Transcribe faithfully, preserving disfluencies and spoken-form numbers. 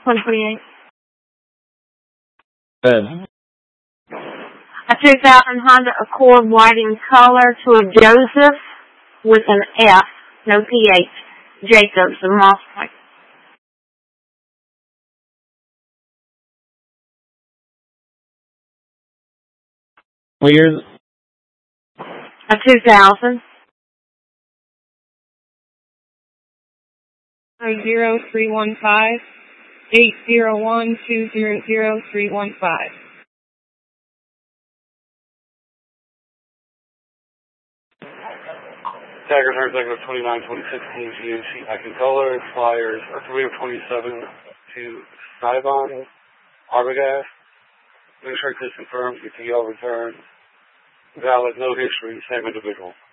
one twenty-eight. Ben. A two thousand Honda Accord white in color to a Joseph with an F, no P H. Jacobs of Moss Point. What year is it? A two thousand. Zero three one five eight zero one two zero zero three one five. Taggart Heart Executive twenty-nine twenty sixteen G M C Icon Color expires three of twenty-seven to Sivon, Arbogast. Insurance is confirmed, E T O returned. Valid, no history, same individual.